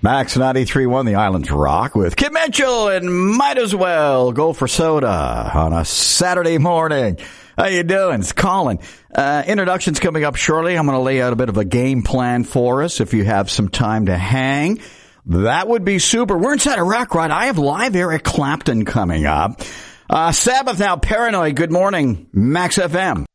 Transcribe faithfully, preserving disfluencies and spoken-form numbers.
Max ninety-three point one, the Islands Rock with Kim Mitchell and Might As Well Go for Soda on a Saturday morning. How you doing? It's Colin. Uh, introductions coming up shortly. I'm going to lay out a bit of a game plan for us if you have some time to hang. That would be super. We're inside a rock ride. I have live Eric Clapton coming up. Uh, Sabbath now, Paranoid. Good morning, Max F M.